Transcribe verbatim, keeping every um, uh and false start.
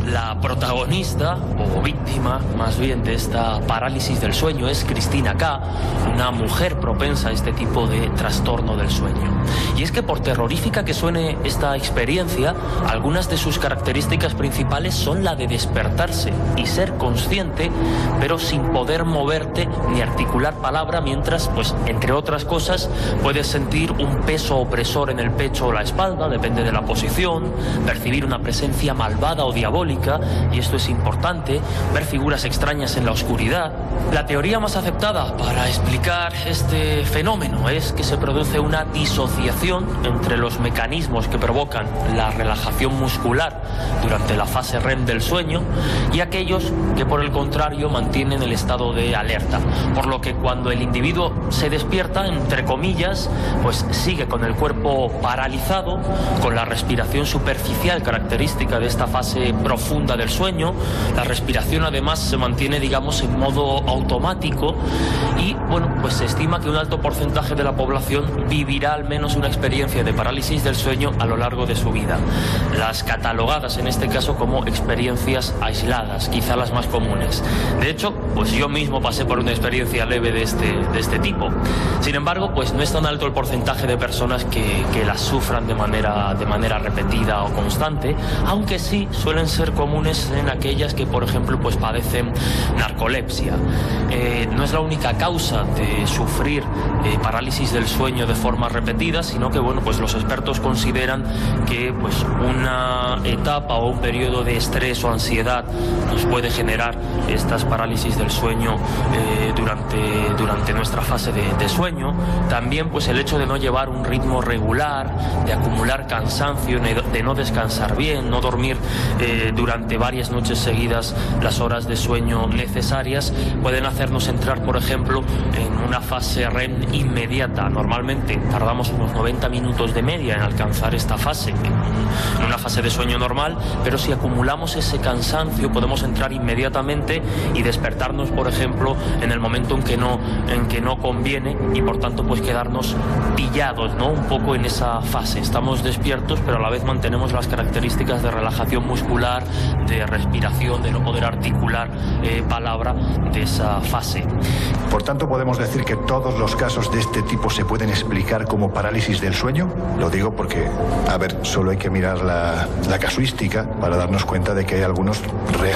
La protagonista, o víctima más bien, de esta parálisis del sueño es Cristina K., una mujer propensa a este tipo de trastorno del sueño. Y es que por terrorífica que suene esta experiencia, algunas de sus características principales son la de despertarse y ser consciente, pero sin poder moverte ni articular palabra, mientras, pues, entre otras cosas, puedes sentir un peso opresor en el pecho o la espalda, depende de la posición, percibir una presencia malvada o diabólica, y esto es importante, ver figuras extrañas en la oscuridad. La teoría más aceptada para explicar este fenómeno es que se produce una disociación entre los mecanismos que provocan la relajación muscular durante la fase R E M del sueño y aquellos que, por el contrario, mantienen el estado de alerta, por lo que cuando el individuo se despierta, entre comillas, pues sigue con el cuerpo paralizado, con la respiración superficial característica de esta fase profunda del sueño. La respiración además se mantiene, digamos, en modo automático y, bueno, pues se estima que un alto porcentaje de la población vivirá al menos una experiencia de parálisis del sueño a lo largo de su vida. Las catalogadas en este caso como experiencias aisladas, quizá las más comunes. De hecho, pues yo mismo pasé por una experiencia leve de este, de este tipo. Sin embargo, pues no es tan alto el porcentaje de personas que, que las sufran de manera, de manera repetida o constante, aunque sí suelen ser comunes en aquellas que, por ejemplo, pues padecen narcolepsia. Eh, no es la única causa de sufrir eh, parálisis del sueño de forma repetida, sino que, bueno, pues los expertos consideran que, pues, una etapa o un periodo de estrés o ansiedad nos puede generar estas parálisis del sueño eh, durante, durante nuestra fase de, de sueño. También, pues, el hecho de no llevar un ritmo regular, de acumular cansancio, de no descansar bien, no dormir eh, durante varias noches seguidas las horas de sueño necesarias, pueden hacernos entrar, por ejemplo, en una fase R E M inmediata. Normalmente tardamos unos noventa minutos de media en alcanzar esta fase, en una fase de sueño normal, pero si acumulamos ese cansancio podemos entrar inmediatamente y despertarnos, por ejemplo, en el momento en que no, en que no conviene, y por tanto pues quedarnos pillados, ¿no?, un poco en esa fase. Estamos despiertos, pero a la vez mantenemos las características de relajación muscular, de respiración, de no poder articular eh, palabra de esa fase. Por tanto, ¿podemos decir que todos los casos de este tipo se pueden explicar como parálisis del sueño? Lo digo porque, a ver, solo hay que mirar la, la casuística para darnos cuenta de que hay algunos reales.